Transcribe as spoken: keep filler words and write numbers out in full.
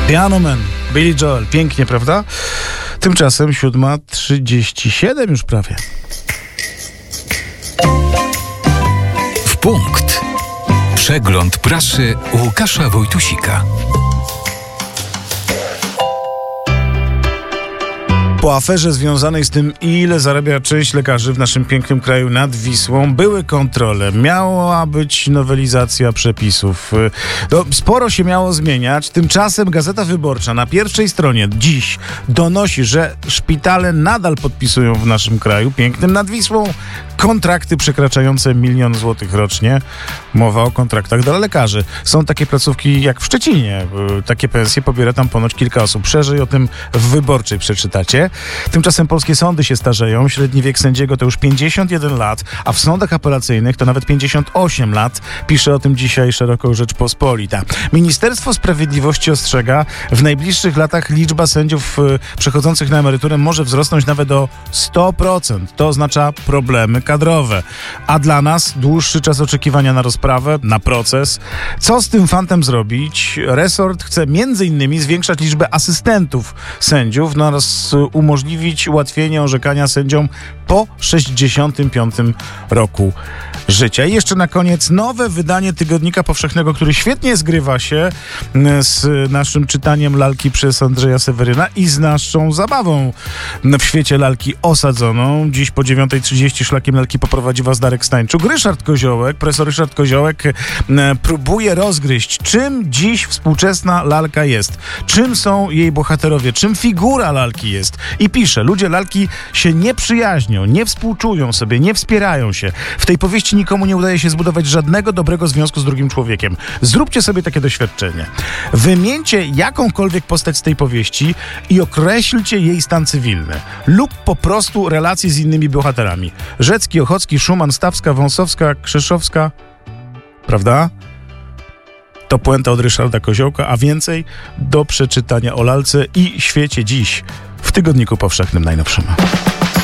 Piano Man, Billy Joel. Pięknie, prawda? Tymczasem siódma trzydzieści siedem już prawie. W punkt. Przegląd prasy Łukasza Wojtusika. Po aferze związanej z tym, ile zarabia część lekarzy w naszym pięknym kraju nad Wisłą, były kontrole, miała być nowelizacja przepisów. No, sporo się miało zmieniać. Tymczasem Gazeta Wyborcza na pierwszej stronie dziś donosi, że szpitale nadal podpisują w naszym kraju, pięknym nad Wisłą, kontrakty przekraczające milion złotych rocznie. Mowa o kontraktach dla lekarzy. Są takie placówki jak w Szczecinie. Takie pensje pobiera tam ponoć kilka osób. Szerzej o tym w Wyborczej przeczytacie. Tymczasem polskie sądy się starzeją. Średni wiek sędziego to już pięćdziesiąt jeden lat, a w sądach apelacyjnych to nawet pięćdziesiąt osiem lat. Pisze o tym dzisiaj szeroko Rzeczpospolita. Ministerstwo Sprawiedliwości ostrzega, w najbliższych latach liczba sędziów y, przechodzących na emeryturę może wzrosnąć nawet o sto procent. To oznacza problemy kadrowe. A dla nas dłuższy czas oczekiwania na rozprawę, na proces. Co z tym fantem zrobić? Resort chce między innymi zwiększać liczbę asystentów sędziów no oraz umożliwić ułatwienie orzekania sędziom po sześćdziesiątym piątym roku życia. I jeszcze na koniec nowe wydanie Tygodnika Powszechnego, który świetnie zgrywa się z naszym czytaniem lalki przez Andrzeja Seweryna i z naszą zabawą w świecie lalki osadzoną. Dziś po dziewiątej trzydzieści szlakiem lalki poprowadzi was Darek Stańczuk. Ryszard Koziołek, profesor Ryszard Koziołek próbuje rozgryźć, czym dziś współczesna lalka jest. Czym są jej bohaterowie, czym figura lalki jest. I pisze, ludzie lalki się nie przyjaźnią, nie współczują sobie, nie wspierają się. W tej powieści nikomu nie udaje się zbudować żadnego dobrego związku z drugim człowiekiem. Zróbcie sobie takie doświadczenie. Wymieńcie jakąkolwiek postać z tej powieści i określcie jej stan cywilny. Lub po prostu relacje z innymi bohaterami. Rzecki, Ochocki, Szuman, Stawska, Wąsowska, Krzeszowska. Prawda? To puenta od Ryszarda Koziołka, a więcej do przeczytania o lalce i świecie dziś w Tygodniku Powszechnym najnowszym.